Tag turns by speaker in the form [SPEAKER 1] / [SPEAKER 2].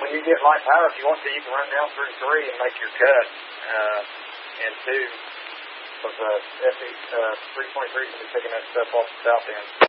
[SPEAKER 1] when you get light power, if you want to, you can run down through 3 and make your cut. And 2, because 323 is going to be picking that stuff off the south end.